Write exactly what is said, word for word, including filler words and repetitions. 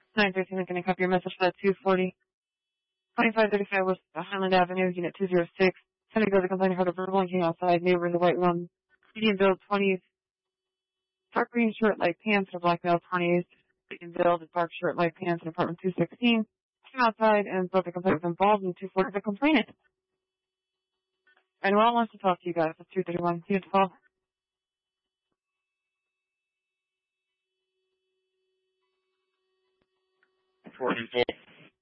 nine thirteen, I'm going to copy your message for that two forty. twenty-five thirty-five West Highland Avenue, Unit two oh six. Send a girl to complain heard a verbal and came outside. Neighbor in the white room. Medium build, twenties. Dark green shirt, light pants, and a black male, twenties. Medium build, dark shirt, light pants, in apartment two sixteen. Came outside and spoke the complainant was involved in two forty the complainant. And Ron wants to talk to you guys. It's two thirty-one. See you at twelve. forty-four.